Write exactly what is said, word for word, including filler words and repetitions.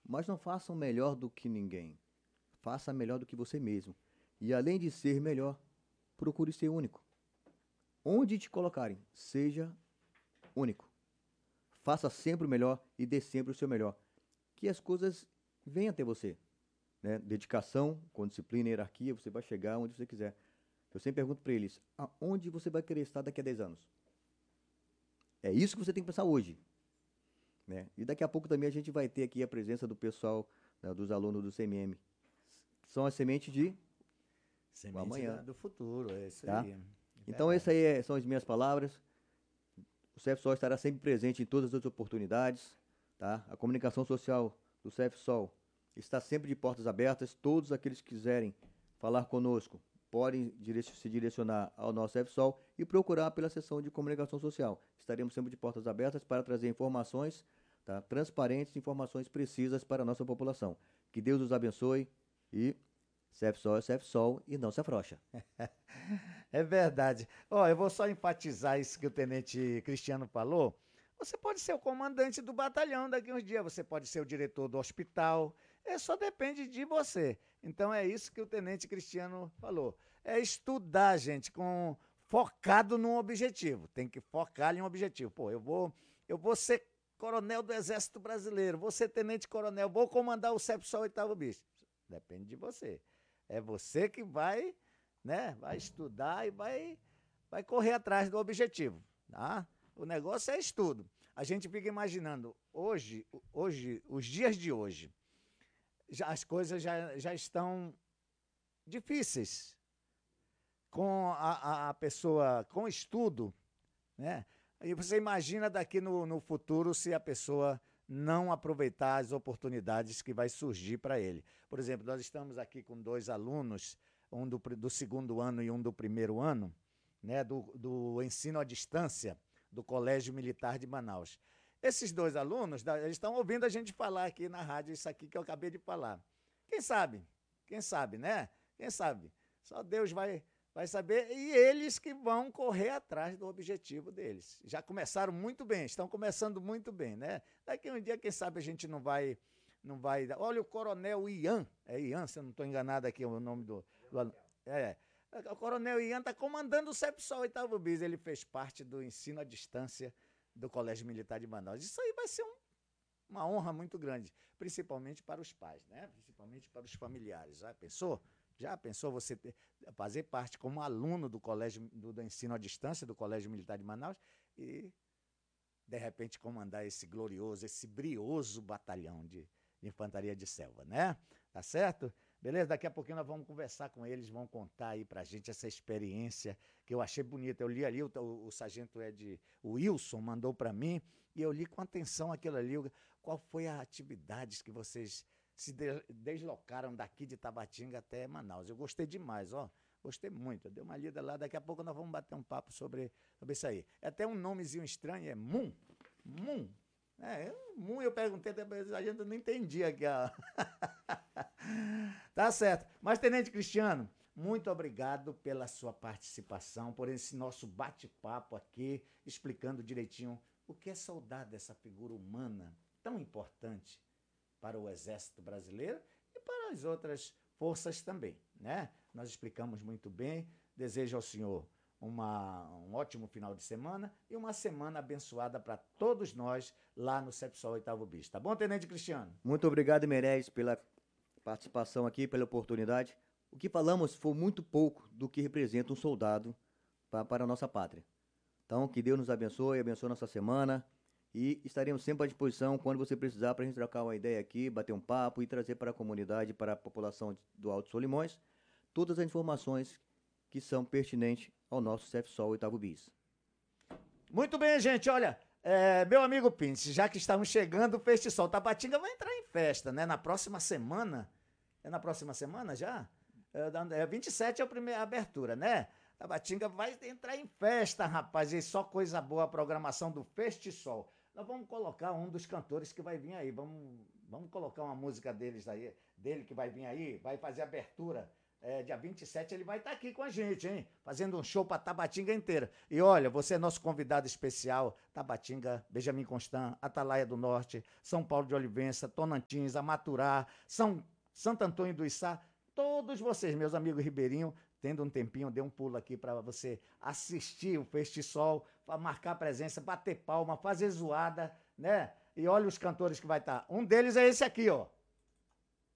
mas não façam melhor do que ninguém. Faça melhor do que você mesmo. E além de ser melhor, procure ser único. Onde te colocarem, seja único. Faça sempre o melhor e dê sempre o seu melhor. Que as coisas venham até você. Né? Dedicação, com disciplina e hierarquia, você vai chegar onde você quiser. Eu sempre pergunto para eles, aonde você vai querer estar daqui a dez anos? É isso que você tem que pensar hoje. Né? E daqui a pouco também a gente vai ter aqui a presença do pessoal, né, dos alunos do C M M. São as sementes de Semente amanhã. da- do futuro, é isso Tá? aí. É Então, verdade. essas aí é- são as minhas palavras. O CEFSOL estará sempre presente em todas as oportunidades. Tá? A comunicação social do CEFSOL está sempre de portas abertas. Todos aqueles que quiserem falar conosco podem direc- se direcionar ao nosso CEFSOL e procurar pela seção de comunicação social. Estaremos sempre de portas abertas para trazer informações, tá, transparentes, informações precisas para a nossa população. Que Deus os abençoe e CEFSOL é CEFSOL e não se afrouxa. É verdade. Ó, eu vou só enfatizar isso que o tenente Cristiano falou. Você pode ser o comandante do batalhão daqui uns dias, você pode ser o diretor do hospital, é só depende de você. Então é isso que o tenente Cristiano falou. É estudar, gente, com focado num objetivo. Tem que focar em um objetivo. Pô, eu vou, eu vou ser coronel do Exército Brasileiro, vou ser tenente coronel, vou comandar o CEPSOL oitavo Bicho. Depende de você. É você que vai, né? Vai estudar e vai, vai correr atrás do objetivo, tá? O negócio é estudo. A gente fica imaginando, hoje, hoje, os dias de hoje, já, as coisas já, já estão difíceis. Com a, a pessoa, com estudo, né? E você imagina daqui no, no futuro se a pessoa não aproveitar as oportunidades que vai surgir para ele. Por exemplo, nós estamos aqui com dois alunos, um do, do segundo ano e um do primeiro ano, né, do, do ensino à distância do Colégio Militar de Manaus. Esses dois alunos, eles estão ouvindo a gente falar aqui na rádio isso aqui que eu acabei de falar. Quem sabe? Quem sabe, né? Quem sabe? Só Deus vai vai saber, e eles que vão correr atrás do objetivo deles. Já começaram muito bem, estão começando muito bem, né? Daqui um dia, quem sabe, a gente não vai. Não vai. Olha o coronel Ian, é Ian, se eu não estou enganado aqui o nome do. do é. O coronel Ian está comandando o CEPSOL oitavo Bis. Ele fez parte do ensino à distância do Colégio Militar de Manaus. Isso aí vai ser um, uma honra muito grande, principalmente para os pais, né? Principalmente para os familiares. Já pensou? Já pensou você ter, fazer parte como aluno do colégio do, do ensino à distância do Colégio Militar de Manaus e, de repente, comandar esse glorioso, esse brioso batalhão de, de infantaria de selva, né? Tá certo? Beleza? Daqui a pouquinho nós vamos conversar com eles, vão contar aí pra gente essa experiência que eu achei bonita. Eu li ali, o, o, o sargento Ed o Wilson mandou para mim e eu li com atenção aquilo ali. Qual foi a atividades que vocês se de, deslocaram daqui de Tabatinga até Manaus? Eu gostei demais, ó. Gostei muito. Eu dei uma lida lá, daqui a pouco nós vamos bater um papo sobre, sobre isso aí. É até um nomezinho estranho, é Moon. Moon. É, Moon eu perguntei, a gente não entendia aqui. A... Tá certo. Mas, Tenente Cristiano, muito obrigado pela sua participação, por esse nosso bate-papo aqui, explicando direitinho o que é soldado, essa figura humana tão importante para o Exército Brasileiro e para as outras forças também, né? Nós explicamos muito bem. Desejo ao senhor uma, um ótimo final de semana e uma semana abençoada para todos nós lá no CEPSOL oitavo Bis. Tá bom, Tenente Cristiano? Muito obrigado, Meirelles, pela participação aqui, pela oportunidade. O que falamos foi muito pouco do que representa um soldado pra, para a nossa pátria. Então, que Deus nos abençoe, abençoe nossa semana e estaremos sempre à disposição quando você precisar para a gente trocar uma ideia aqui, bater um papo e trazer para a comunidade, para a população do Alto Solimões, todas as informações que são pertinentes ao nosso CEFSOL oitavo Bis. Muito bem, gente, olha, é, meu amigo Pince, já que estamos chegando, o Festisol Tabatinga vai entrar em festa, né? Na próxima semana, é na próxima semana já? É, é vinte e sete é a primeira abertura, né? Tabatinga vai entrar em festa, rapaz, e só coisa boa a programação do Festisol. Nós vamos colocar um dos cantores que vai vir aí, vamos, vamos colocar uma música deles aí, dele que vai vir aí, vai fazer a abertura É, dia vinte e sete ele vai estar aqui com a gente, hein? Fazendo um show para Tabatinga inteira. E olha, você é nosso convidado especial. Tabatinga, Benjamin Constant, Atalaia do Norte, São Paulo de Olivença, Tonantins, Amaturá, São, Santo Antônio do Içá. Todos vocês, meus amigos ribeirinhos, tendo um tempinho, dê um pulo aqui para você assistir o Festisol, para marcar presença, bater palma, fazer zoada, né? E olha os cantores que vai estar. Um deles é esse aqui, ó.